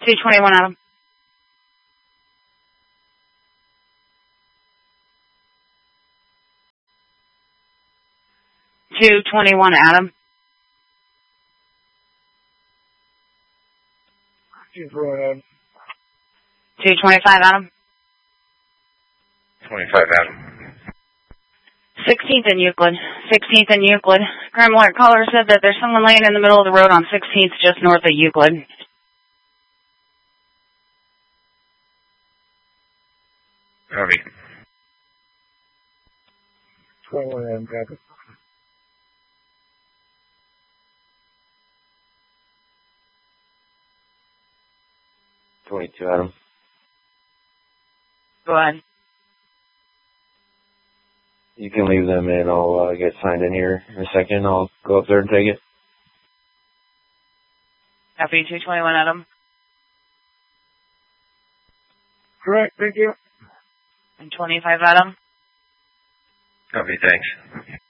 221 Adam. 221 Adam. 225 Adam. 25 Adam. 16th and Euclid. 16th and Euclid. Crime alert caller said that there's someone laying in the middle of the road on 16th just north of Euclid. Copy. 21 Adam, copy. Adam. Go ahead. You can leave them and I'll get signed in here in a second. I'll go up there and take it. Copy 221 Adam. Correct, thank you. And 25 Adam. Copy, thanks.